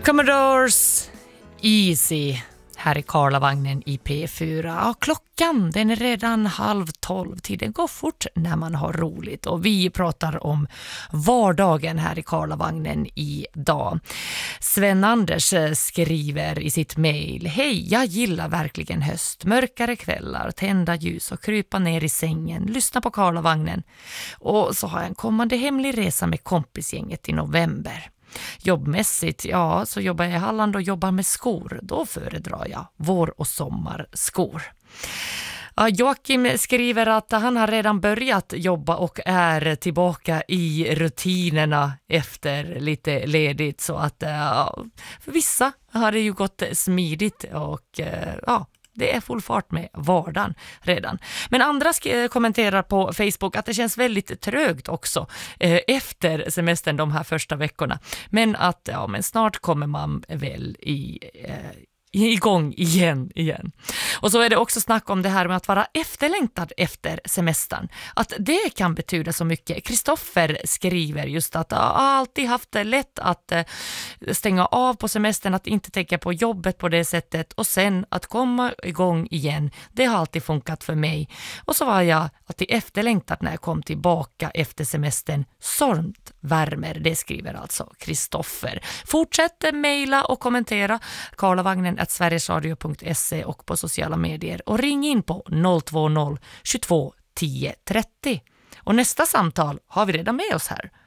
Commodores Easy här i Karlavagnen i P4. Ja, klockan den är redan 11:30. Tiden går fort när man har roligt. Och vi pratar om vardagen här i Karlavagnen idag. Sven-Anders skriver i sitt mejl: Hej, jag gillar verkligen höst. Mörkare kvällar, tända ljus och krypa ner i sängen. Lyssna på Karlavagnen. Och så har jag en kommande hemlig resa med kompisgänget i november. Jobbmässigt, ja, så jobbar jag i Halland och jobbar med skor. Då föredrar jag vår- och sommarskor. Ja, Joakim skriver att han har redan börjat jobba och är tillbaka i rutinerna efter lite ledigt. Så att för vissa har det ju gått smidigt och ja, det är full fart med vardagen redan. Men andra kommenterar på Facebook att det känns väldigt trögt också efter semestern de här första veckorna. Men att men snart kommer man väl igång igen. Och så är det också snack om det här med att vara efterlängtad efter semestern. Att det kan betyda så mycket. Kristoffer skriver just att jag har alltid haft det lätt att stänga av på semestern, att inte tänka på jobbet på det sättet och sen att komma igång igen. Det har alltid funkat för mig. Och så var jag alltid efterlängtad när jag kom tillbaka efter semestern. Sånt värmer, det skriver alltså Kristoffer. Fortsätt mejla och kommentera karlavagnen@sverigesradio.se och på sociala medier och ring in på 020 22 10 30. Och nästa samtal har vi redan med oss här.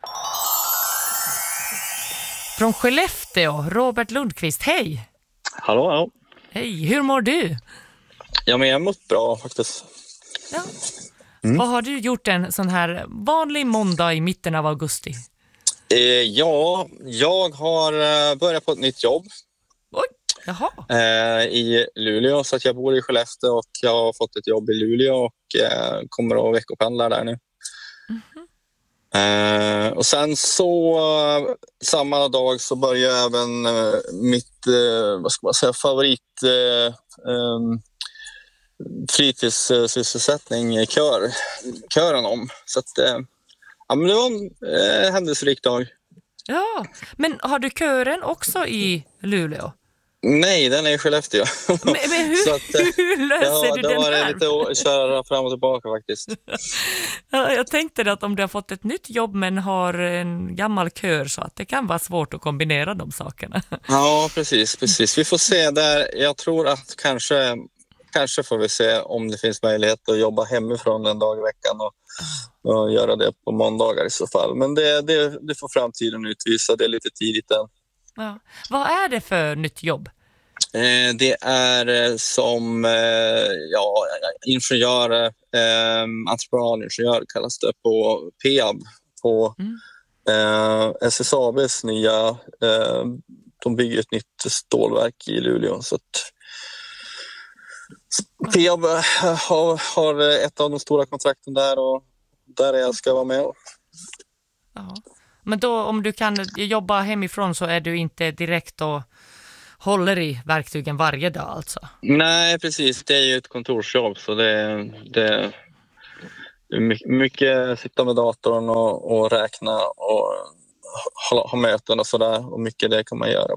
Från Skellefteå, Robert Lundqvist, hej! Hallå. Hej, hur mår du? Ja, men jag har mått bra faktiskt. Ja. Vad har du gjort en sån här vanlig måndag i mitten av augusti? Ja, jag har börjat på ett nytt jobb. Oj, jaha. I Luleå, så att jag bor i Skellefteå och jag har fått ett jobb i Luleå och kommer att veckopendla där nu. Och sen så samma dag så börjar även mitt favorit fritidssysselsättning kören om. Så att men det var en händelserik dag. Ja, men har du kören också i Luleå? Nej, den är i Skellefteå. Men hur, så att, hur löser du den var här? Det lite att köra fram och tillbaka faktiskt. Ja, jag tänkte att om du har fått ett nytt jobb men har en gammal kör så att det kan vara svårt att kombinera de sakerna. Ja, precis. Vi får se där. Jag tror att kanske får vi se om det finns möjlighet att jobba hemifrån en dag i veckan och göra det på måndagar i så fall. Men det får framtiden utvisa. Det är lite tidigt än. Ja. Vad är det för nytt jobb? Det är som ingenjör, entreprenadingenjör kallas det på Peab på SSABs nya, de bygger ett nytt stålverk i Luleå, så att Peab har ett av de stora kontrakten där och där jag ska vara med. Ja. Men då om du kan jobba hemifrån så är du inte direkt och håller i verktygen varje dag alltså? Nej, precis. Det är ju ett kontorsjobb så det är mycket sitta med datorn och räkna och ha möten och sådär. Och mycket det kan man göra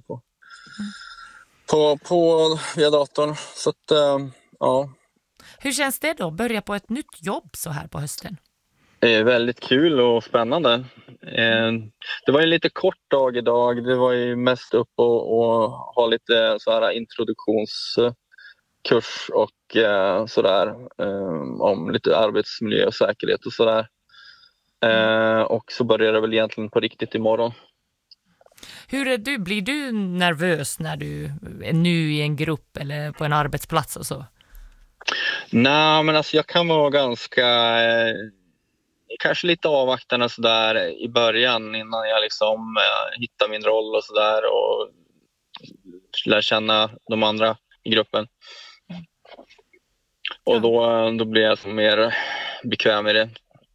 på via datorn. Så att, ja. Hur känns det då? Börja på ett nytt jobb så här på hösten? Det är väldigt kul och spännande. Det var en lite kort dag idag. Det var ju mest upp och ha lite så här introduktionskurs och sådär om lite arbetsmiljö och säkerhet och sådär. Och så börjar det väl egentligen på riktigt imorgon. Hur är du? Blir du nervös när du är ny i en grupp eller på en arbetsplats och så? Nej, men alltså jag kan vara ganska kanske lite avvaktande sådär i början innan jag liksom hittar min roll och sådär och lär känna de andra i gruppen. Och då blir jag mer bekväm i det.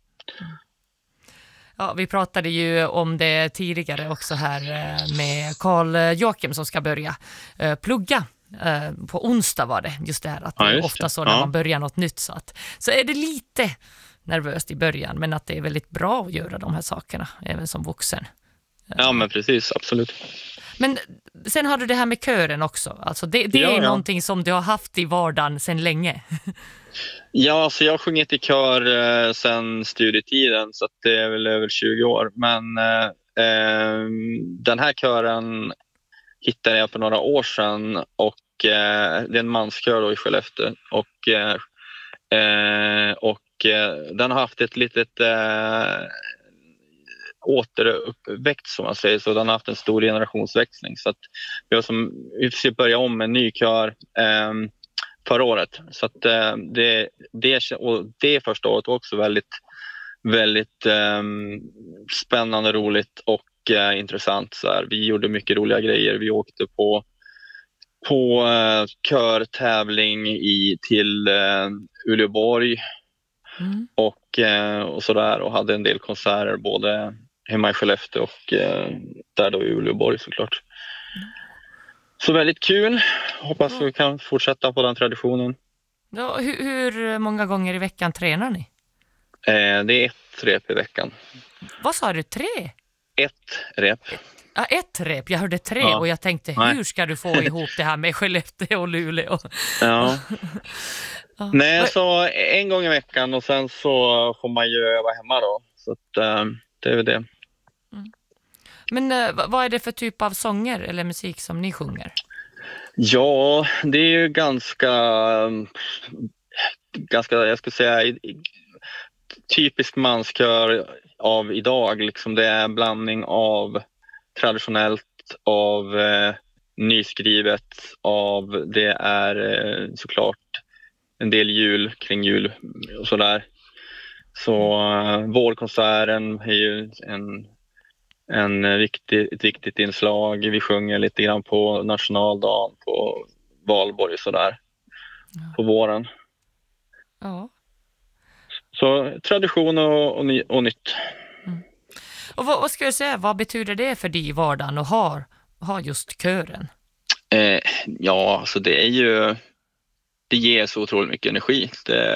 Ja, vi pratade ju om det tidigare också här med Carl Joakim som ska börja plugga. På onsdag var det just det här att det är ofta så när man börjar något nytt så är det lite nervöst i början, men att det är väldigt bra att göra de här sakerna även som vuxen. Ja, men precis, absolut. Men sen har du det här med kören också. Alltså det är någonting som du har haft i vardagen sedan länge. Ja, så jag har sjungit i kör sedan studietiden, så att det är väl över 20 år. Men den här kören hittade jag för några år sedan, och det är en manskör då i Skellefteå. Och den har haft ett litet återuppväxt, som man säger, så den har haft en stor generationsväxling, så att vi försöker börja om med en ny kör förra året, så att det första året var också väldigt, väldigt spännande, roligt och intressant. Så här, vi gjorde mycket roliga grejer. Vi åkte på körtävling till Uleåborg och sådär, och hade en del konserter både hemma i Skellefteå och där då i Uleåborg såklart. Så väldigt kul. Hoppas vi kan fortsätta på den traditionen. Ja, hur många gånger i veckan tränar ni? Det är 1 rep i veckan. Vad sa du? 3? 1 rep. Ja, 1 rep. Jag hörde 3 och jag tänkte, hur ska du få ihop det här med Skellefteå och Luleå? Ja. Nej, så 1 gång i veckan, och sen så får man ju öva hemma då. Så att, det är väl det. Men vad är det för typ av sånger eller musik som ni sjunger? Ja, det är ju ganska, jag skulle säga, typisk manskör av idag. Liksom det är en blandning av traditionellt, av nyskrivet, av det är såklart en del kring jul och sådär. Så vårkonserten är ju ett viktigt inslag. Vi sjunger lite grann på nationaldagen, på valborg och sådär på våren. Ja. Så tradition och nytt. Och vad ska jag säga, vad betyder det för dig i vardagen att ha just kören? Ja, så det är ju, det ger så otroligt mycket energi.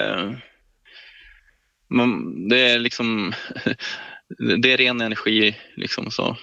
Det är liksom det är ren energi liksom så.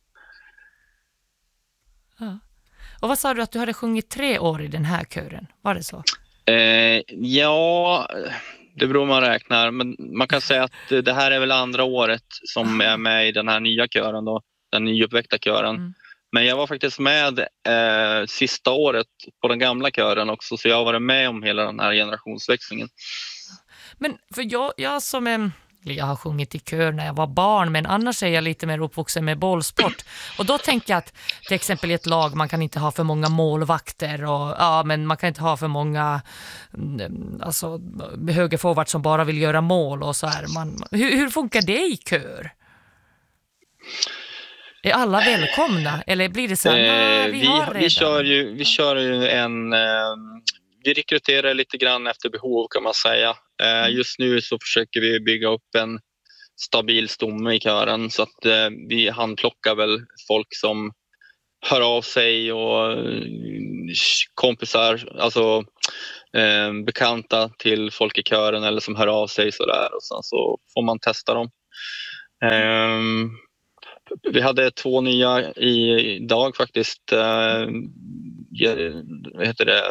Ja. Och vad sa du att du hade sjungit 3 år i den här kören? Var det så? Ja, det beror man räknar, men man kan säga att det här är väl andra året som är med i den här nya kören då, den nyuppväckta kören. Men jag var faktiskt med sista året på den gamla kören också, så jag har varit med om hela den här generationsväxlingen. Men för jag har sjungit i kör när jag var barn, men annars är jag lite mer uppvuxen med bollsport. Och då tänker jag att till exempel i ett lag man kan inte ha för många målvakter men man kan inte ha för många högerforwards som bara vill göra mål och så här. Hur funkar det i kör? Är alla välkomna eller blir det så här? Vi rekryterar lite grann efter behov, kan man säga. Just nu så försöker vi bygga upp en stabil stomme i kören, så att vi handplockar väl folk som hör av sig, och kompisar, alltså bekanta till folk i kören eller som hör av sig sådär, och sen så får man testa dem. Vi hade 2 nya idag faktiskt. Vad heter det?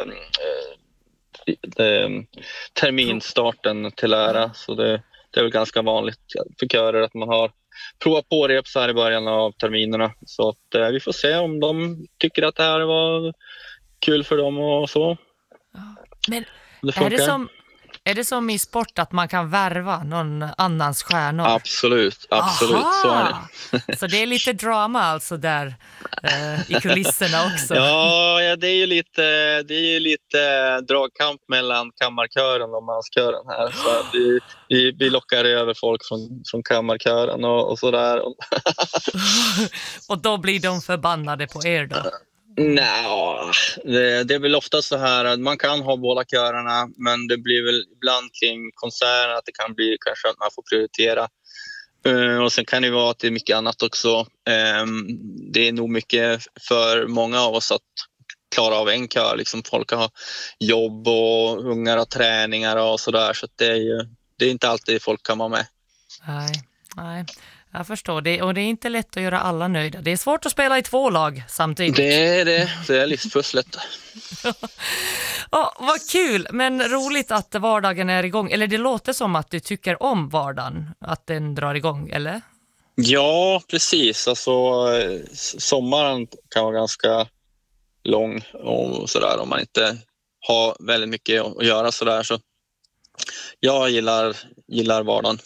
Terminstarten till ära, så det är väl ganska vanligt för körer att man har provat på rep så här i början av terminerna, så att vi får se om de tycker att det här var kul för dem och så. Men är det som i sport att man kan värva någon annans stjärnor? Absolut, så är det. Så det är lite drama alltså där i kulisserna också. Ja, det är ju lite dragkamp mellan kammarkören och manskören här. Så vi lockar över folk från kammarkören och sådär. Och då blir de förbannade på er då? Nej, det är väl ofta så här att man kan ha båda körerna, men det blir väl ibland kring konserten att det kan bli kanske att man får prioritera. Och sen kan det vara att det är mycket annat också. Det är nog mycket för många av oss att klara av en kör. Liksom folk har jobb och ungar har träningar och sådär, så att det är inte alltid folk kan vara med. Nej. Jag förstår det, och det är inte lätt att göra alla nöjda. Det är svårt att spela i 2 lag samtidigt. Det är livspusslet. Ja, vad kul, men roligt att vardagen är igång. Eller det låter som att du tycker om vardagen, att den drar igång, eller? Ja, precis. Alltså, sommaren kan vara ganska lång och sådär om man inte har väldigt mycket att göra sådär. Så jag gillar vardagen.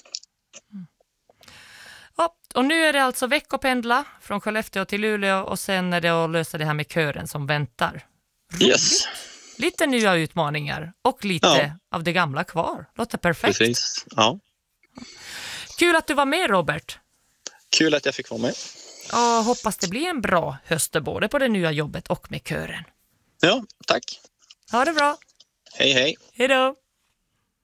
Ja, och nu är det alltså veckopendla från Skellefteå till Luleå och sen är det att lösa det här med kören som väntar. Roligt. Yes. Lite nya utmaningar och lite av det gamla kvar. Låter perfekt. Precis. Ja. Kul att du var med, Robert. Kul att jag fick vara med. Och hoppas det blir en bra höst både på det nya jobbet och med kören. Ja, tack. Ha det bra. Hej, hej. Hej då.